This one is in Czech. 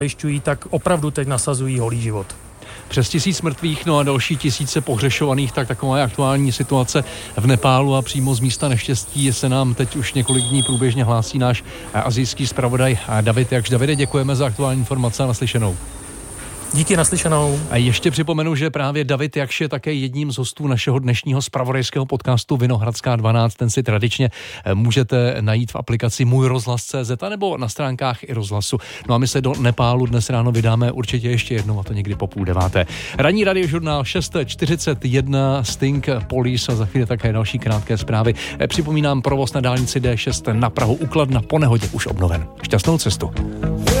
zajišťují, tak opravdu teď nasazují holý život. Přes 1000 mrtvých, no a další tisíce pohřešovaných, tak taková je aktuální situace v Nepálu a přímo z místa neštěstí se nám teď už několik dní průběžně hlásí náš asijský zpravodaj David Jakš. Davide, děkujeme za aktuální informace a naslyšenou. Díky, naslyšenou. A ještě připomenu, že právě David Jakš je také jedním z hostů našeho dnešního zpravodajského podcastu Vinohradská 12. Ten si tradičně můžete najít v aplikaci Můj rozhlas.cz nebo na stránkách i rozhlasu. No a my se do Nepálu dnes ráno vydáme určitě ještě jednou, a to někdy po 8:30. Ranní radiožurnál 6:41, Sting, Police a za chvíli také další krátké zprávy. Připomínám provoz na dálnici D6 na Prahu u Kladna po nehodě už obnoven. Šťastnou cestu.